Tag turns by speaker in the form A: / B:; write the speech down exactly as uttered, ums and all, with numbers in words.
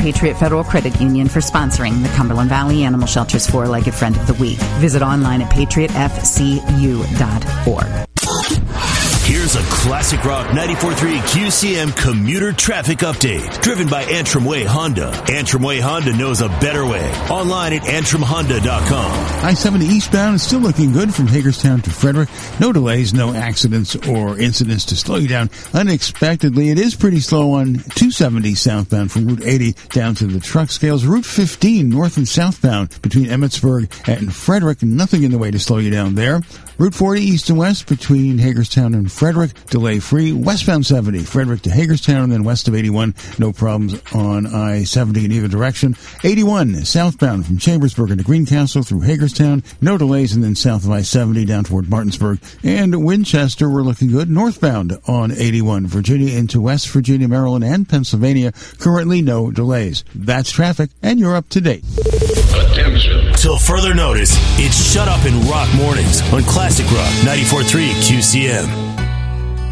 A: Patriot Federal Credit Union for sponsoring the Cumberland Valley Animal Shelter's Four-Legged Friend of the Week. Visit online at patriot f c u dot org.
B: Here's a Classic Rock ninety-four point three Q C M commuter traffic update, driven by Antrim Way Honda. Antrim Way Honda knows a better way. Online at antrim honda dot com.
C: I seventy eastbound is still looking good from Hagerstown to Frederick. No delays, no accidents or incidents to slow you down unexpectedly. It is pretty slow on two seventy southbound from Route eighty down to the truck scales. Route fifteen north and southbound between Emmitsburg and Frederick. Nothing in the way to slow you down there. Route forty east and west between Hagerstown and Frederick, delay free. Westbound seventy, Frederick to Hagerstown, and then west of eighty-one, no problems on I seventy in either direction. eighty-one southbound from Chambersburg into Greencastle through Hagerstown, no delays, and then south of I seventy down toward Martinsburg and Winchester, we're looking good. Northbound on eighty-one, Virginia into West Virginia, Maryland, and Pennsylvania, currently no delays. That's traffic, and you're up to date.
B: Attention. Till further notice, it's Shut Up and Rock Mornings on Classic Rock ninety-four point three Q C M.